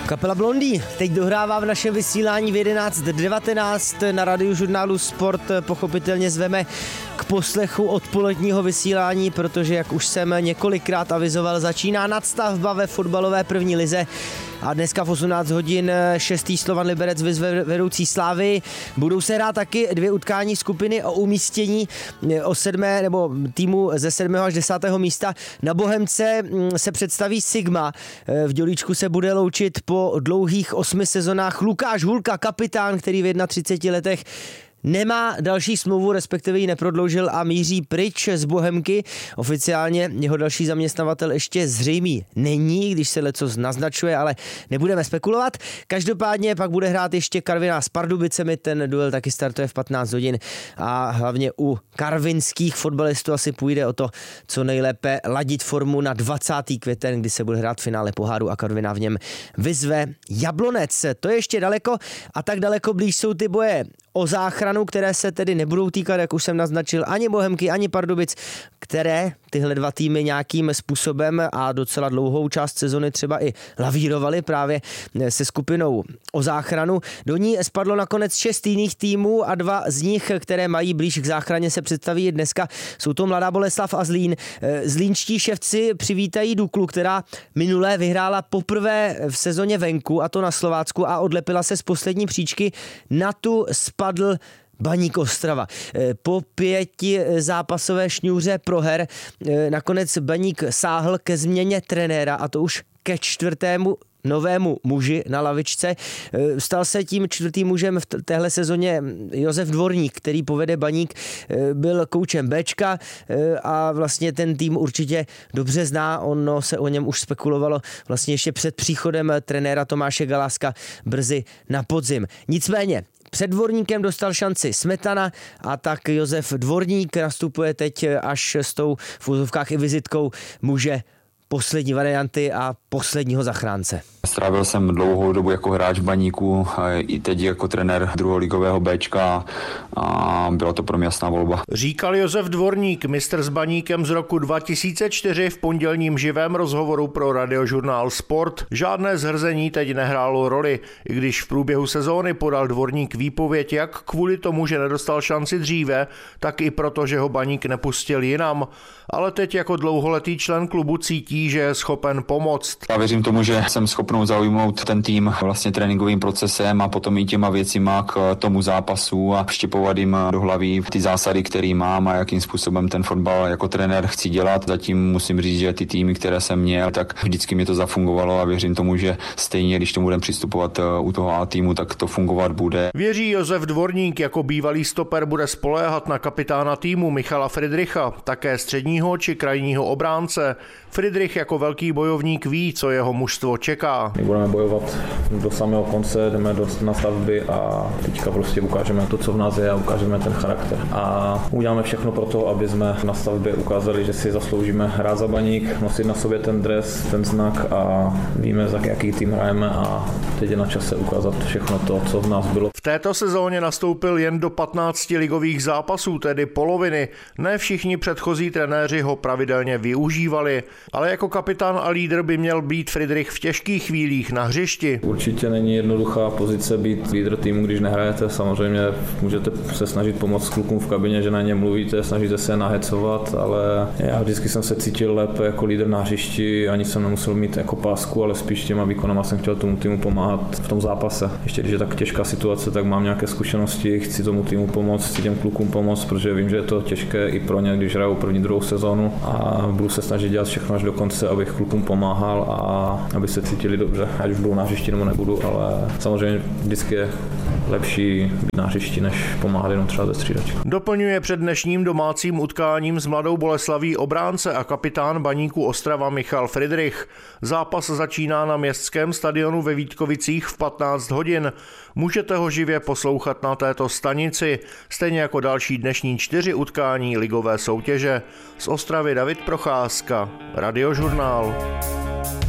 Kapela Blondie teď dohrává v našem vysílání v 11:19 na Radiožurnálu Sport. Pochopitelně zveme k poslechu odpoledního vysílání, protože, jak už jsem několikrát avizoval, začíná nadstavba ve fotbalové první lize. A dneska v 18 hodin 6. Slovan Liberec vyzve vedoucí Slávy. Budou se hrát taky 2 utkání skupiny o umístění o 7. nebo týmu ze 7. až 10. místa. Na Bohemce se představí Sigma. V Dělíčku se bude loučit po dlouhých 8 sezonách Lukáš Hulka, kapitán, který v 31 letech nemá další smlouvu, respektive ji neprodloužil a míří pryč z Bohemky. Oficiálně jeho další zaměstnavatel ještě zřejmý není, když se lecos naznačuje, ale nebudeme spekulovat. Každopádně pak bude hrát ještě Karviná s Pardubicemi, ten duel taky startuje v 15 hodin a hlavně u karvinských fotbalistů asi půjde o to, co nejlépe ladit formu na 20. květen, kdy se bude hrát finále poháru a Karviná v něm vyzve Jablonec. To je ještě daleko a tak daleko blíž jsou ty boje o záchranu, které se tedy nebudou týkat, jak už jsem naznačil, ani Bohemky, ani Pardubic, které tyhle dva týmy nějakým způsobem a docela dlouhou část sezony třeba i lavírovaly právě se skupinou o záchranu. Do ní spadlo nakonec 6 jiných týmů a 2 z nich, které mají blíž k záchraně, se představí dneska. Jsou to Mladá Boleslav a Zlín. Zlínští ševci přivítají Duklu, která minulé vyhrála poprvé v sezóně venku, a to na Slovácku, a odlepila se z poslední příčky. Na tu spadl Baník Ostrava. Po 5 zápasové šňůře proher nakonec Baník sáhl ke změně trenéra, a to už ke 4. novému muži na lavičce. Stal se tím 4. mužem v téhle sezóně Josef Dvorník, který povede Baník, byl koučem Bčka a vlastně ten tým určitě dobře zná. Ono se o něm už spekulovalo vlastně ještě před příchodem trenéra Tomáše Galáska brzy na podzim. Nicméně před Dvorníkem dostal šanci Smetana a tak Josef Dvorník nastupuje teď až s tou v úzovkách i vizitkou muže poslední varianty a posledního zachránce. Strávil jsem dlouhou dobu jako hráč v Baníku, i teď jako trenér druholigového Bčka a byla to pro mě jasná volba. Říkal Josef Dvorník, mistr s Baníkem z roku 2004 v pondělním živém rozhovoru pro Radiožurnál Sport. Žádné zhrzení teď nehrálo roli, i když v průběhu sezóny podal Dvorník výpověď jak kvůli tomu, že nedostal šanci dříve, tak i proto, že ho Baník nepustil jinam. Ale teď jako dlouholetý člen klubu cítí, že je schopen pomoct. Já věřím tomu, že jsem schopnou zaujmout ten tým vlastně tréninkovým procesem a potom i těma věcima k tomu zápasu a vštěpovat jim do hlavy ty zásady, které mám a jakým způsobem ten fotbal jako trenér chci dělat. Zatím musím říct, že ty týmy, které jsem měl, tak vždycky mi to zafungovalo a věřím tomu, že stejně, když tomu budeme přistupovat u toho A týmu, tak to fungovat bude. Věří Josef Dvorník, jako bývalý stoper bude spoléhat na kapitána týmu Michala Friedricha, také středního či krajního obránce. Friedrich jako velký bojovník ví, co jeho mužstvo čeká. My budeme bojovat do samého konce, jdeme do nastavby a teďka prostě ukážeme to, co v nás je, a ukážeme ten charakter. A uděláme všechno pro to, aby jsme na stavbě ukázali, že si zasloužíme hrát za Baník, nosit na sobě ten dres, ten znak a víme, za jaký tým hrajeme, a teď je na čase ukázat všechno to, co v nás bylo. V této sezóně nastoupil jen do 15 ligových zápasů, tedy poloviny. Ne všichni předchozí trenéři ho pravidelně využívali, ale jako kapitán a lídr by měl být Friedrich v těžkých chvílích na hřišti. Určitě není jednoduchá pozice být lídr týmu, když nehrajete. Samozřejmě můžete se snažit pomoct klukům v kabině, že na ně mluvíte, snažíte se nahecovat, ale já vždycky jsem se cítil lépe jako lídr na hřišti, ani jsem nemusel mít jako pásku, ale spíš těma výkonama jsem chtěl tomu týmu pomáhat v tom zápase. Ještě když je tak těžká situace, tak mám nějaké zkušenosti, chci tomu týmu pomoct, chci těm klukům pomoct, protože vím, že je to těžké i pro ně, když hrajou první, druhou sezónu, a budu se snažit dělat všechno až do konce, abych klukům pomáhal a aby se cítili dobře, ať už budou na hřišti nebo nebudu, ale samozřejmě vždycky je lepší být na hřišti, než pomáhat jenom třeba ze střídačky. Doplňuje před dnešním domácím utkáním s Mladou Boleslaví obránce a kapitán Baníku Ostrava Michal Friedrich. Zápas začíná na městském stadionu ve Vítkovicích v 15 hodin. Můžete ho živě poslouchat na této stanici, stejně jako další dnešní 4 utkání ligové soutěže. Z Ostravy David Procházka, Radiožurnál.